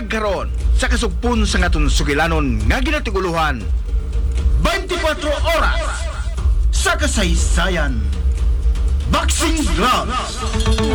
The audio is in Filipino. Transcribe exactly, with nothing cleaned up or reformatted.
Hatag karon sa kasugpon sa ngaton sugilanon nga ginatiguluhan. twenty-four oras sa kasaysayan. Boxing Gloves.